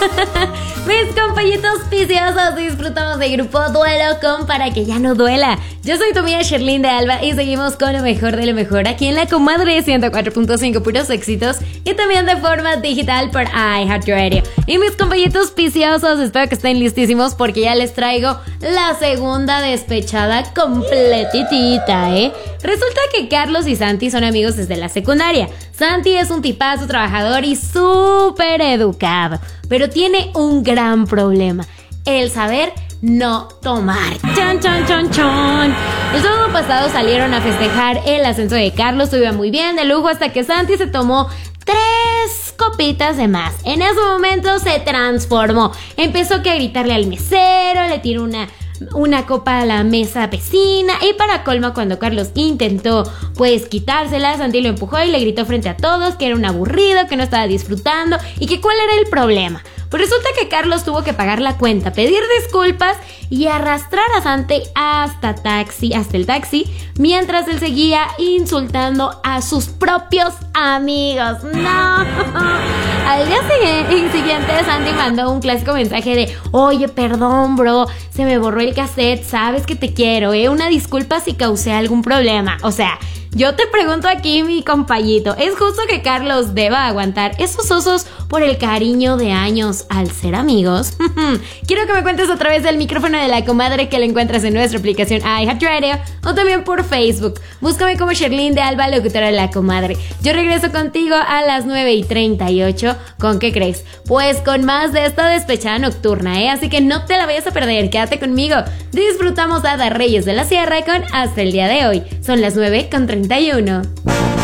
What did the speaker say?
Mis compañitos viciosos, disfrutamos de Grupo Duelo con Para que ya no duela. Yo soy tu amiga Sherlyn de Alba y seguimos con lo mejor de lo mejor aquí en La Comadre 104.5 puros éxitos y también de forma digital por iHeartRadio. Y mis compañitos viciosos, espero que estén listísimos porque ya les traigo la segunda despechada completitita, ¿eh? Resulta que Carlos y Santi son amigos desde la secundaria. Santi es un tipazo trabajador y súper educado, pero tiene un gran problema: el saber no tomar. ¡Chan, chan, chan, chan! El sábado pasado salieron a festejar el ascenso de Carlos. Todo iba muy bien, de lujo, hasta que Santi se tomó 3 copitas de más. En ese momento se transformó. Empezó a gritarle al mesero, le tiró una copa a la mesa vecina y para colmo, cuando Carlos intentó pues quitársela, Santi lo empujó y le gritó frente a todos que era un aburrido, que no estaba disfrutando y que cuál era el problema. Pues resulta que Carlos tuvo que pagar la cuenta, pedir disculpas y arrastrar a Santi hasta el taxi, mientras él seguía insultando a sus propios amigos. ¡No! Al día siguiente, Santi mandó un clásico mensaje de: oye, perdón, bro, se me borró el cassette, sabes que te quiero, una disculpa si causé algún problema. O sea, yo te pregunto aquí, mi compañito, ¿es justo que Carlos deba aguantar esos osos por el cariño de años al ser amigos? Quiero que me cuentes a través del micrófono de La Comadre, que la encuentras en nuestra aplicación iHeartRadio o también por Facebook. Búscame como Sherlyn de Alba, locutora de La Comadre. Yo regreso contigo a las 9:38. ¿Con qué crees? Pues con más de esta despechada nocturna, ¿eh? Así que no te la vayas a perder, quédate conmigo. Disfrutamos a Ada Reyes de la Sierra con Hasta el día de hoy. Son las 9:31.